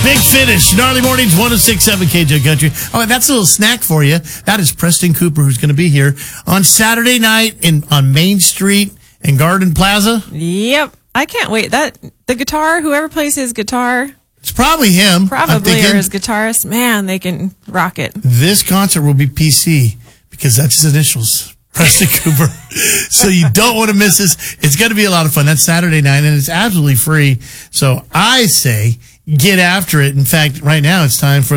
Big Finish, Gnarly Mornings, 106.7 KJ Country. Oh, that's a little snack for you. That is Preston Cooper, who's going to be here on Saturday night on Main Street in Garden Plaza. Yep. I can't wait. The guitar, whoever plays his guitar. It's probably him. Probably, or his guitarist. Man, they can rock it. This concert will be PC because that's his initials. Preston Cooper. So you don't want to miss this. It's going to be a lot of fun. That's Saturday night, and it's absolutely free. So I say get after it. In fact, right now it's time for